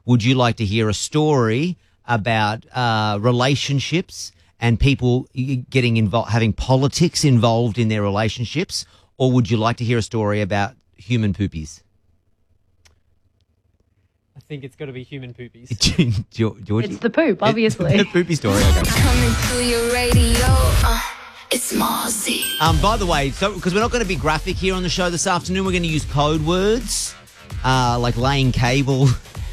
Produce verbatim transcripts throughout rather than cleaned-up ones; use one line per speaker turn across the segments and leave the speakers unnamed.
Would you like to hear a story about uh, relationships and people getting involved, having politics involved in their relationships? Or would you like to hear a story about human poopies?
I think it's got to be human poopies.
Georgie?
It's the poop, obviously.
It's the poopy story. Okay.
Coming through your radio, uh, it's Marzi.
Um, by the way, so because we're not going to be graphic here on the show this afternoon, we're going to use code words uh, like laying cable.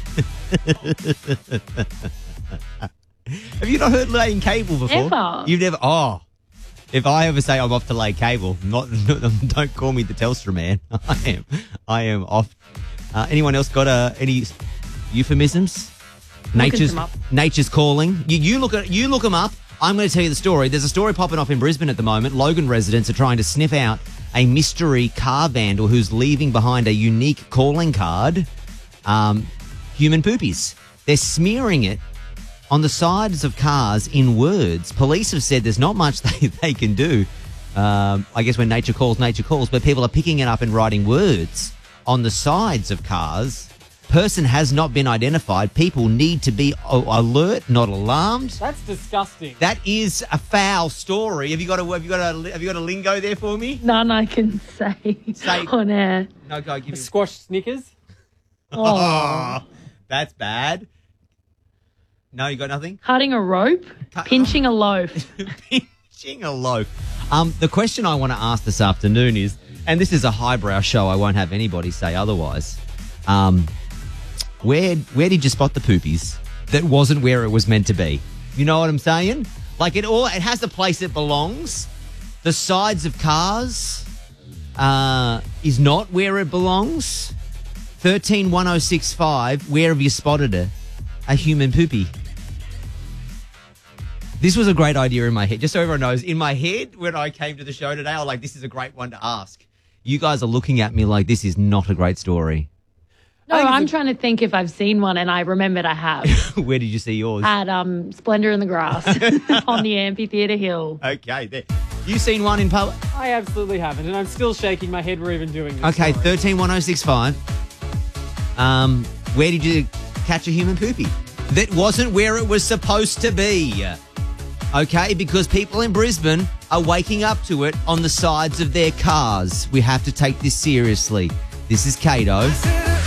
Have you not heard laying cable before?
Never.
You've never. Oh, if I ever say I'm off to lay cable, not don't call me the Telstra man. I am. I am off. Uh, anyone else got uh, any euphemisms? Nature's
them up.
Nature's calling. You, you look at you look them up. I'm going to tell you the story. There's a story popping off in Brisbane at the moment. Logan residents are trying to sniff out a mystery car vandal who's leaving behind a unique calling card. Um, human poopies. They're smearing it on the sides of cars in words. Police have said there's not much they, they can do. Um, I guess when nature calls, nature calls. But people are picking it up and writing words on the sides of cars. Person has not been identified. People need to be alert, not alarmed.
That's disgusting.
That is a foul story. Have you got a have you got a have you got a lingo there for me?
None I can say,
Say-
on air.
No, go give me.
Squash Snickers.
Oh, that's bad. No, you got nothing?
Cutting a rope, pinching a loaf.
Pinching a loaf. Um, the question I want to ask this afternoon is, and this is a highbrow show, I won't have anybody say otherwise. Um, where where did you spot the poopies that wasn't where it was meant to be? You know what I'm saying? Like it all, it has the place it belongs. The sides of cars uh, is not where it belongs. thirteen one oh six five, where have you spotted it? A human poopy. This was a great idea in my head. Just so everyone knows, in my head, when I came to the show today, I was like, this is a great one to ask. You guys are looking at me like this is not a great story.
No, I'm trying to think if I've seen one, and I remembered I have.
Where did you see yours?
At um, Splendour in the Grass on the Amphitheatre Hill.
Okay, there. You seen one in public?
I absolutely haven't, and I'm still shaking my head we're even doing this.
Okay,
story.
thirteen one oh six five. Um, where did you catch a human poopy? That wasn't where it was supposed to be. Okay, because people in Brisbane are waking up to it on the sides of their cars. We have to take this seriously. This is Kato.